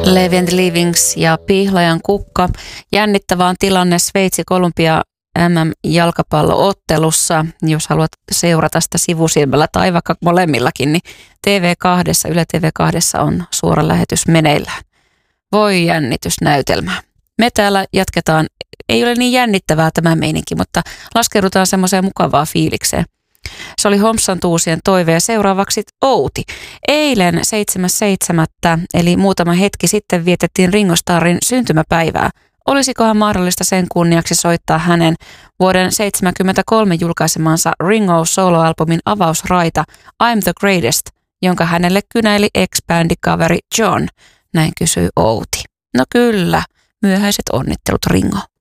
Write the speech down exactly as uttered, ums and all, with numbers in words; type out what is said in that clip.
Levi and the Leavings ja Pihlajan kukka. Jännittävä on tilanne Sveitsi-Kolumbia M M-jalkapalloottelussa. Jos haluat seurata sitä sivusilmällä tai vaikka molemmillakin, niin T V kaksi, Yle T V kaksi on suora lähetys meneillään. Voi jännitysnäytelmää. Me täällä jatketaan. Ei ole niin jännittävää tämä meininki, mutta laskeudutaan semmoiseen mukavaa fiilikseen. Se oli Homsan Tuusien toive ja seuraavaksi Outi. Eilen seitsemäs seitsemättä eli muutama hetki sitten vietettiin Ringo Starrin syntymäpäivää. Olisikohan mahdollista sen kunniaksi soittaa hänen vuoden seitsemänkymmentäkolme julkaisemansa Ringo soloalbumin avausraita I'm the Greatest, jonka hänelle kynäili ex-bändikaveri John. Näin kysyi Outi. No kyllä, myöhäiset onnittelut Ringo.